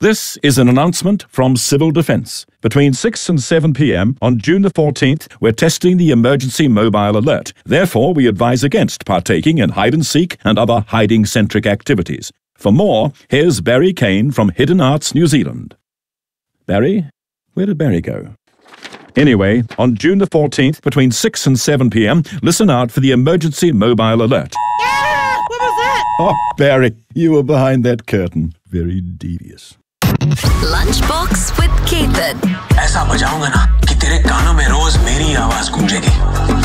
This is an announcement from Civil Defence. Between 6 and 7 p.m. on June the 14th, we're testing the emergency mobile alert. Therefore, we advise against partaking in hide-and-seek and other hiding-centric activities. For more, here's Barry Kane from Hidden Arts New Zealand. Barry? Where did Barry go? Anyway, on June the 14th, between 6 and 7 p.m., listen out for the emergency mobile alert. Yeah! What was that? Oh, Barry, you were behind that curtain. Very devious. Lunchbox with Ketan. ऐसा बजाऊंगा ना कि तेरे कानों में रोज मेरी आवाज गूंजेगी।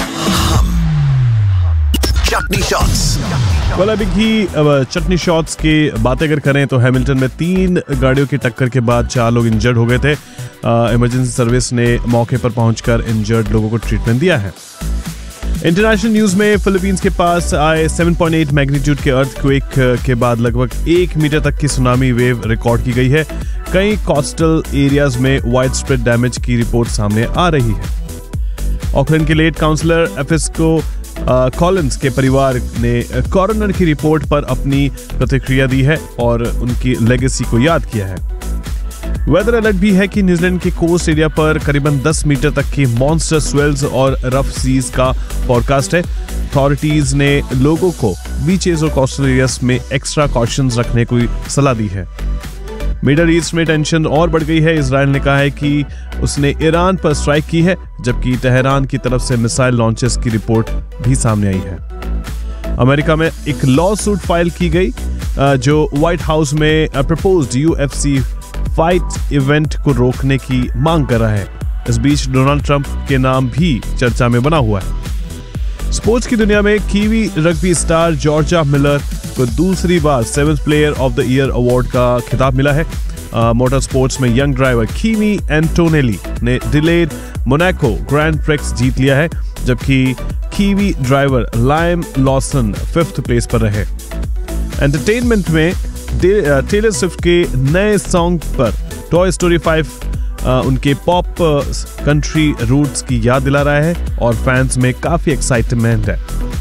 चटनी shots. well, अभी की चटनी शॉट्स की बात अगर करें तो हैमिल्टन में 3 गाड़ियों की टक्कर के बाद 4 लोग इंजर्ड हो गए थे। इमरजेंसी सर्विस ने मौके पर पहुंचकर इंजर्ड लोगों को ट्रीटमेंट दिया है। इंटरनेशनल न्यूज में फिलीपींस के पास आए 7.8 मैग्नीट्यूड के अर्थक्वेक के बाद लगभग 1 मीटर तक की सुनामी वेव रिकॉर्ड की गई है। कई कोस्टल एरियाज में वाइड स्प्रेड डैमेज की रिपोर्ट सामने आ रही है। ऑकलैंड के लेट काउंसलर एफिस्को कॉलिंस के परिवार ने कॉरोनर की रिपोर्ट पर अपनी प्रतिक्रिया दी है और उनकी लेगेसी को याद किया है। वेदर अलर्ट भी है कि न्यूजीलैंड के कोस्ट एरिया पर करीबन 10 मीटर तक की मॉन्स्टर स्वेल्स और रफ सीज का फोरकास्ट है। अथॉरिटीज ने लोगों को बीचेस और कोस्टल एरियाज में एक्स्ट्रा कॉशंस रखने की सलाह दी है। मिडल ईस्ट में टेंशन और बढ़ गई है। इजराइल ने कहा है कि उसने ईरान पर स्ट्राइक की है, जबकि तेहरान की तरफ से मिसाइल लॉन्चेस की रिपोर्ट भी सामने आई है। अमेरिका में एक लॉ सूट फाइल की गई जो व्हाइट हाउस में प्रपोज्ड यूएफसी फाइट इवेंट को रोकने की मांग कर रहा है। इस बीच डोनाल्ड ट्रंप के नाम भी चर्चा में बना हुआ है। स्पोर्ट्स की दुनिया में kiwi rugby star Georgia Miller को दूसरी बार 7th player of the year award का खिताब मिला है। मोटर स्पोर्ट्स में यंग ड्राइवर कीवी एंटोनेली ने डिलेड मोनाको ग्रैंड प्रिक्स जीत लिया है, जबकि kiwi driver lime Lawson 5th place पर रहे। एंटरटेनमेंट में टेलर स्विफ्ट के नए सॉन्ग पर टॉय स्टोरी 5 उनके पॉप कंट्री रूट्स की याद दिला रहा है और फैंस में काफी एक्साइटमेंट है।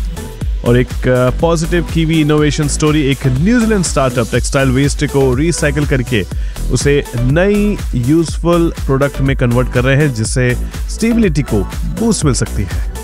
और एक पॉजिटिव कीवी इनोवेशन स्टोरी, एक न्यूजीलैंड स्टार्टअप टेक्सटाइल वेस्ट को रिसाइकिल करके उसे नई यूजफुल प्रोडक्ट में कन्वर्ट कर रहे हैं, जिससे स्टेबिलिटी को बूस्ट मिल सकती है।